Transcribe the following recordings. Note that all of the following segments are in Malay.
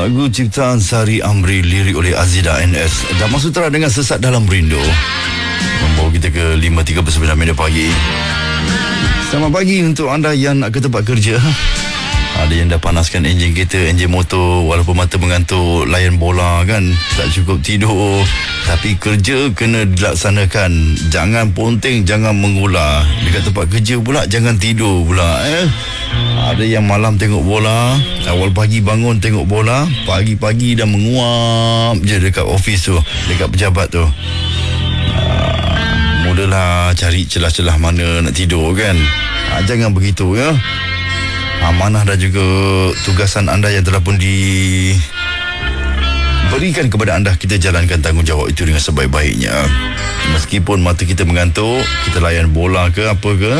Lagu ciptaan Sari Amri, lirik oleh Azida NS. Damai Sutra dengan Sesat Dalam Rindu membawa kita ke 5.39 pagi. Selamat pagi untuk anda yang nak ke tempat kerja. Ada yang dah panaskan enjin kereta, enjin motor, walaupun mata mengantuk, layan bola kan, tak cukup tidur. Tapi kerja kena dilaksanakan. Jangan ponteng, jangan mengular. Dekat tempat kerja pula jangan tidur pula. Ada yang malam tengok bola, awal pagi bangun tengok bola, pagi-pagi dah menguap je dekat office tu, dekat pejabat tu. Mulalah cari celah-celah mana nak tidur kan. Jangan begitu ya. Amanah dan juga tugasan anda yang telah pun diberikan kepada anda, kita jalankan tanggungjawab itu dengan sebaik-baiknya. Meskipun mata kita mengantuk, kita layan bola ke apa ke,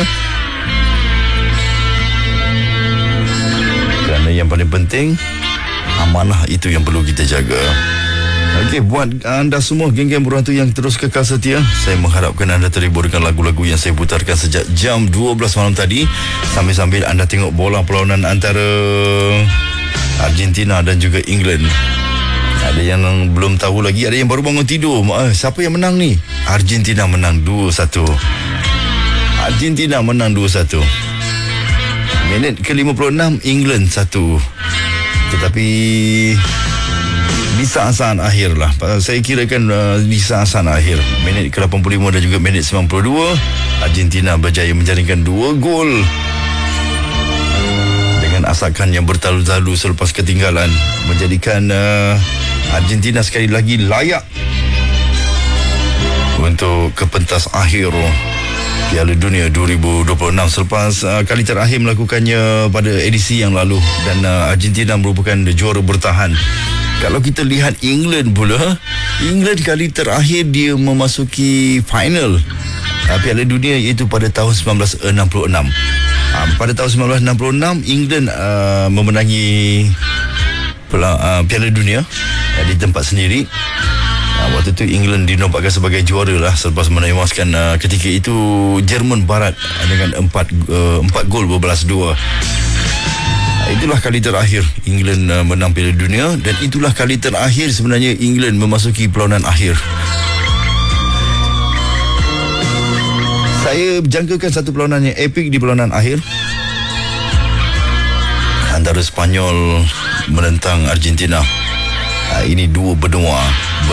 kerana yang paling penting, amanah itu yang perlu kita jaga. Okey, buat anda semua geng-geng berantu yang terus kekal setia, saya mengharapkan anda terhibur dengan lagu-lagu yang saya putarkan sejak jam 12 malam tadi, sambil-sambil anda tengok bola perlawanan antara Argentina dan juga England. Ada yang belum tahu lagi, ada yang baru bangun tidur. Siapa yang menang ni? Argentina menang 2-1. Argentina menang 2-1. Minit ke-56 England 1. Tetapi di saat-saat akhir lah, saya kirakan di saat-saat akhir, minit ke-85 dan juga minit 92, Argentina berjaya menjaringkan 2 gol dengan asakan yang bertalu-talu selepas ketinggalan, menjadikan Argentina sekali lagi layak untuk ke pentas akhir Piala Dunia 2026 selepas kali terakhir melakukannya pada edisi yang lalu, dan Argentina merupakan juara bertahan. Kalau kita lihat England pula, England kali terakhir dia memasuki final Piala Dunia iaitu pada tahun 1966. Pada tahun 1966 England memenangi Piala Dunia di tempat sendiri. Waktu itu England dinobatkan sebagai juara lah selepas menewaskan ketika itu Jerman Barat dengan 4 gol berbalas 2. Itulah kali terakhir England menang Piala Dunia, dan itulah kali terakhir sebenarnya England memasuki perlawanan akhir. Saya jangkakan satu perlawanan yang epik di perlawanan akhir antara Spanyol menentang Argentina. Ini dua benua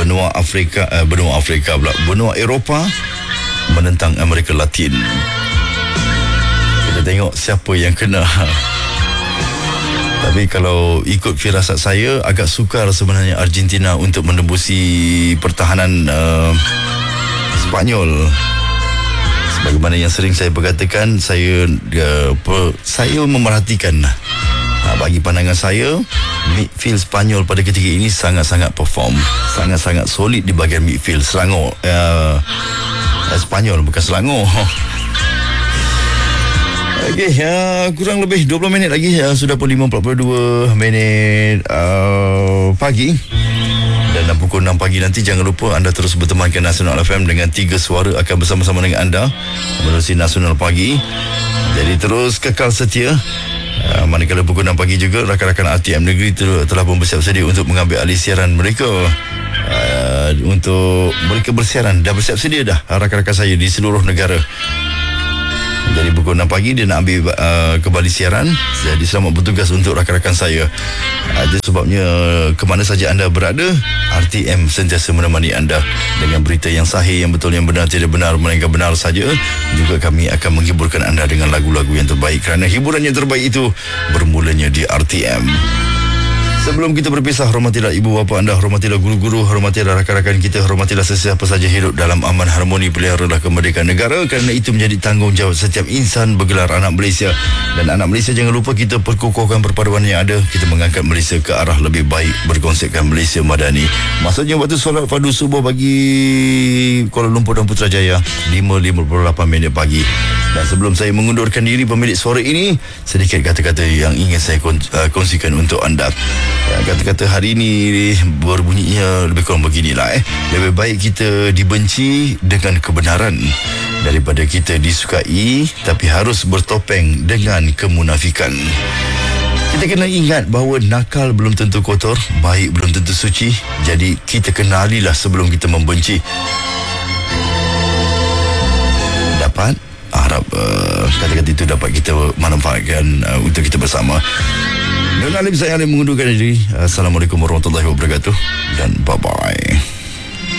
Eropah menentang Amerika Latin. Kita tengok siapa yang kena. Tapi kalau ikut firasat saya, agak sukar sebenarnya Argentina untuk menembusi pertahanan Spanyol. Sebagaimana yang sering saya berkatakan, saya memerhatikan, bagi pandangan saya, midfield Spanyol pada ketika ini sangat-sangat perform, sangat-sangat solid di bahagian midfield. Selangor Spanyol, bukan Selangor. Okey, kurang lebih 20 minit lagi, sudah pun 5.42 minit pagi. Dan dalam pukul 6 pagi nanti, jangan lupa anda terus bertemankan Nasional FM dengan 3 suara akan bersama-sama dengan anda menerusi Nasional Pagi. Jadi terus kekal setia. Manakala pukul 6 pagi juga, rakan-rakan RTM Negeri telah pun bersiap sedia untuk mengambil alih siaran mereka. Untuk mereka bersiaran, dah bersiap sedia dah rakan-rakan saya di seluruh negara. Jadi pukul 6 pagi dia nak ambil kembali siaran. Jadi selamat bertugas untuk rakan-rakan saya. Itu sebabnya ke mana saja anda berada, RTM sentiasa menemani anda dengan berita yang sahih, yang betul, yang benar, tidak benar melainkan benar saja. Juga kami akan menghiburkan anda dengan lagu-lagu yang terbaik, kerana hiburan yang terbaik itu bermulanya di RTM. Sebelum kita berpisah, hormatilah ibu bapa anda, hormatilah guru-guru, hormatilah rakan-rakan kita, hormatilah sesiapa saja hidup dalam aman harmoni, peliharalah kemerdekaan negara, kerana itu menjadi tanggungjawab setiap insan bergelar anak Malaysia. Dan anak Malaysia, jangan lupa kita perkukuhkan perpaduan yang ada, kita mengangkat Malaysia ke arah lebih baik, berkonsepkan Malaysia Madani. Maksudnya waktu solat fardu subuh bagi Kuala Lumpur dan Putrajaya 5.58 minit pagi. Dan sebelum saya mengundurkan diri pemilik suara ini, sedikit kata-kata yang ingin saya kongsikan untuk anda. Kata-kata hari ini berbunyinya lebih kurang beginilah. Lebih baik kita dibenci dengan kebenaran daripada kita disukai tapi harus bertopeng dengan kemunafikan. Kita kena ingat bahawa nakal belum tentu kotor, baik belum tentu suci. Jadi kita kenalilah sebelum kita membenci. Dapat? Harap kata-kata itu dapat kita manfaatkan untuk kita bersama. Dan Alim, saya Alim mengundurkan diri. Assalamualaikum warahmatullahi wabarakatuh. Dan bye-bye.